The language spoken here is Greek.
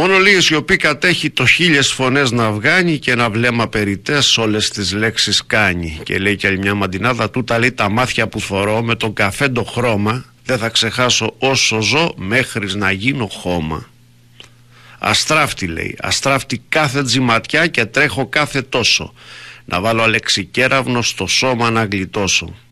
Μόνο λίγη σιωπή κατέχει το χίλιες φωνές να βγάνει και ένα βλέμμα περιττές όλες τις λέξεις κάνει. Και λέει κι άλλη μια μαντινάδα, τούτα λέει τα μάτια που θωρώ με τον καφέντο χρώμα, δεν θα ξεχάσω όσο ζω μέχρις να γίνω χώμα. Αστράφτη λέει, αστράφτη κάθε τζιματιά και τρέχω κάθε τόσο, να βάλω αλεξικέραυνο στο σώμα να γλιτώσω.